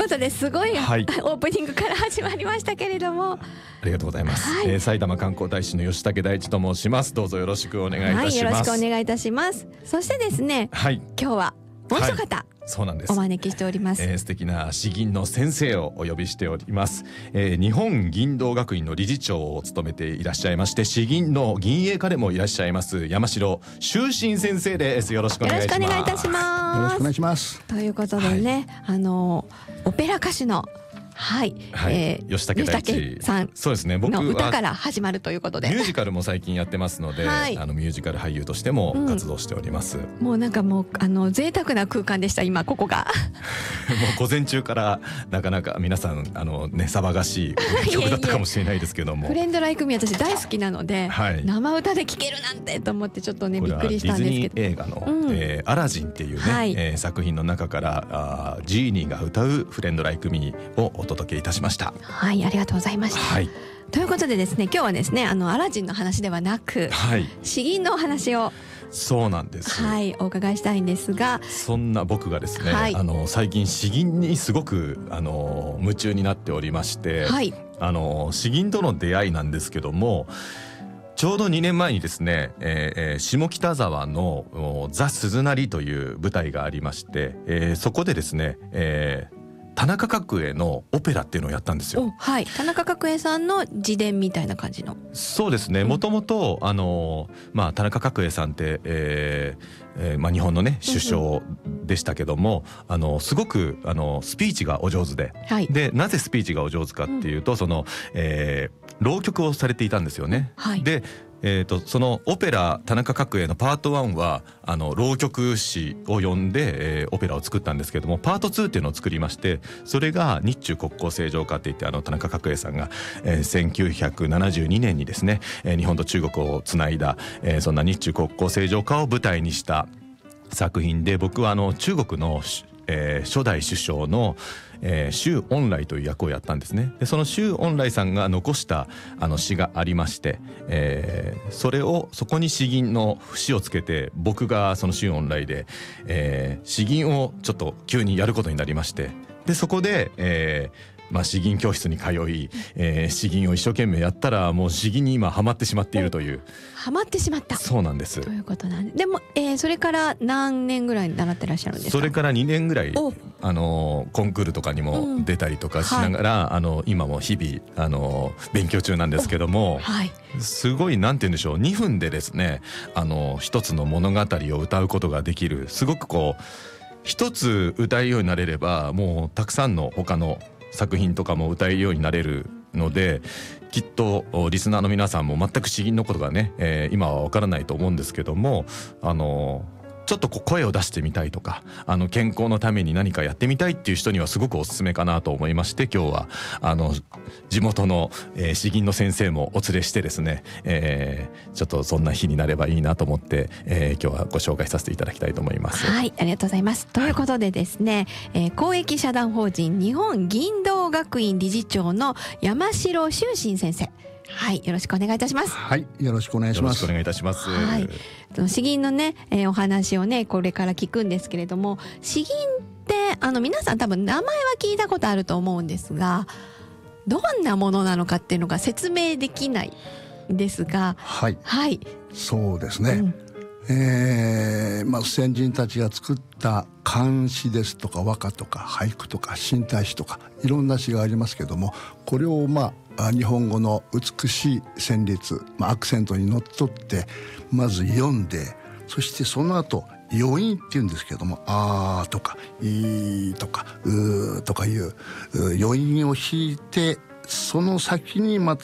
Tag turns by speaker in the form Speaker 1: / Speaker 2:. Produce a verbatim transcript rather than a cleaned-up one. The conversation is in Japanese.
Speaker 1: ことですごい、はい、オープニングから始まりましたけれども、
Speaker 2: ありがとうございます、はい。えー、埼玉観光大使の吉武大地と申します。どうぞよろしくお願いいたします。はい、
Speaker 1: よろしくお願いいたします。そしてですね、はい、今日はもう一方、はい、
Speaker 2: そうなんです、
Speaker 1: お招きしております。
Speaker 2: えー、素敵な詩吟の先生をお呼びしております。えー、日本吟道学院の理事長を務めていらっしゃいまして、詩吟の吟詠家でもいらっしゃいます山城修真先生です。よろしくお願いします。
Speaker 1: よろしくお願いいたします。
Speaker 3: よろしくお願いします。
Speaker 1: ということでね、はい、あのオペラ歌手のはい、
Speaker 2: はい、
Speaker 1: えー、
Speaker 2: 吉武大地
Speaker 1: さんの歌から始まるということで、
Speaker 2: ミュージカルも最近やってますので、はい、あのミュージカル俳優としても活動しております、
Speaker 1: うん、もうなんかもうあの贅沢な空間でした今ここが
Speaker 2: もう午前中からなかなか皆さんあのね騒がしい曲だったかもしれないですけども
Speaker 1: フレンドライクミー私大好きなので、はい、生歌で聴けるなんてと思ってちょっとねびっくりしたんですけど、
Speaker 2: ディズニー映画の、うんえー、アラジンっていうね、はいえー、作品の中からあージーニーが歌うフレンドライクミーをお届けいたしました。
Speaker 1: はい、ありがとうございました、はい、ということでですね、今日はですねあのアラジンの話ではなく、はい、詩吟のお話を
Speaker 2: そうなんです、
Speaker 1: はい、お伺いしたいんですが、
Speaker 2: そんな僕がですね、はい、あの最近詩吟にすごくあの夢中になっておりまして、はい、あの詩吟との出会いなんですけども、ちょうどにねんまえにですね、えー、下北沢のザ・鈴なりという舞台がありまして、えー、そこでですね、えー田中角栄のオペラっていうのをやったんですよ。
Speaker 1: はい、田中角栄さんの自伝みたいな感じの。
Speaker 2: そうですね、もともとあの、まあ、田中角栄さんって、えーえーまあ、日本のね首相でしたけども、うんうん、あのすごくあのスピーチがお上手で、はい、でなぜスピーチがお上手かっていうと、うん、その、えー、浪曲をされていたんですよね、はい、でえー、とそのオペラ田中角栄のパートワンはあの浪曲師を呼んで、えー、オペラを作ったんですけども、パートツーっていうのを作りまして、それが日中国交正常化っていって、あの田中角栄さんが、えー、せんきゅうひゃくななじゅうにねんにですね、えー、日本と中国をつないだ、えー、そんな日中国交正常化を舞台にした作品で、僕はあの中国の、えー、初代首相のえー、周恩来という役をやったんですね。でその周恩来さんが残したあの詩がありまして、えー、それをそこに詩吟の節をつけて、僕がその周恩来で、えー、詩吟をちょっと急にやることになりまして、でそこで、えーまあ、詩吟教室に通い、えー、詩吟を一生懸命やったら、もう詩吟に今ハマってしまっているという。
Speaker 1: ハマってしまった。
Speaker 2: そうなんです。
Speaker 1: ということなんで、でも、えー、それから何年ぐらい習ってらっしゃるんですか？
Speaker 2: それからにねんぐらいあのコンクールとかにも出たりとかしながら、うんはい、あの今も日々あの勉強中なんですけども、はい、すごいなんて言うんでしょう、にふんでですねあの一つの物語を歌うことができる、すごくこう一つ歌えるようになれれば、もうたくさんの他の作品とかも歌えるようになれるので、きっとリスナーの皆さんも全く詩吟のことがね、えー、今はわからないと思うんですけども、あのちょっとこう声を出してみたいとか、あの健康のために何かやってみたいっていう人にはすごくおすすめかなと思いまして、今日はあの地元の、えー、詩吟の先生もお連れしてですね、えー、ちょっとそんな日になればいいなと思って、えー、今日はご紹介させていただきたいと思います。
Speaker 1: はい、ありがとうございます。ということでですね、えー、公益社団法人日本吟道学院理事長の山城修真先生、はい、よろしくお願いいたします。
Speaker 3: はい、よろしくお願いします。
Speaker 2: よろしくお願いいたします。
Speaker 1: はい、詩吟のね、えー、お話をねこれから聞くんですけれども、詩吟ってあの皆さん多分名前は聞いたことあると思うんですが、どんなものなのかっていうのが説明できないんですが、はい、はい、
Speaker 3: そうですね。うんえーまあ、先人たちが作った漢詩ですとか和歌とか俳句とか新体詩とかいろんな詩がありますけども、これをまあ日本語の美しい旋律、まあ、アクセントにのっとってまず読んで、そしてその後余韻っていうんですけども、あーとかいーとかうーとかいう余韻を弾いて、その先にまた